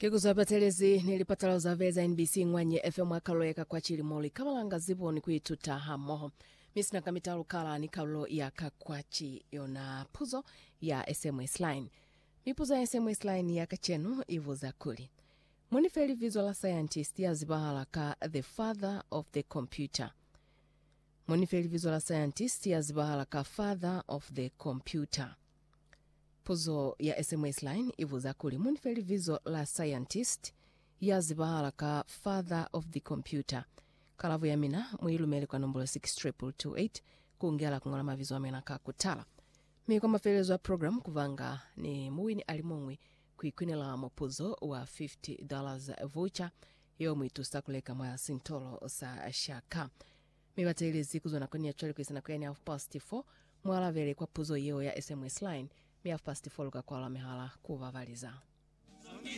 Kikuzapatelezi nilipatala uzaveza NBC ngwanye FM akaloweka kwa chilimoli kamalanga ziboni kuituta hamoho. Misina kamitalu kala ni kaulo ya kakwachi yona puzo ya SMS line. Mipuzo ya SMS line ya kachenu ivu za kuli. Monifeli visual scientist ya zibahala ka the father of the computer. Monifeli visual scientist ya zibahala ka father of the computer. Puzo ya SMS line ivu za kuli. Monifeli visual scientist ya zibahala ka father of the computer. Kalavu ya mina muilumeli kwa nombolo 62228 kuungela kungala mavizo amena kakutala. Miko mafelezo wa program kuvanga ni muwini alimongwi kuikwini la mapuzo wa $50 voucher yo mwitu stakuleka mwa sintolo sa shaka. Miwate ili ziku zona kwenye choli kuisana kwenye $4 mwala vele kwa puzo yeo ya SMS line $4 luka kwa la mehala kuvavaliza.